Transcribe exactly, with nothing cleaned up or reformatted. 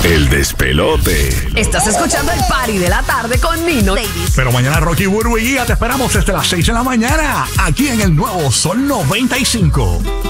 El despelote. Estás escuchando el party de la tarde con Nino. Ladies. Pero mañana Rocky, Burbu y Giga te esperamos desde las seis de la mañana aquí en el nuevo Sol noventa y cinco.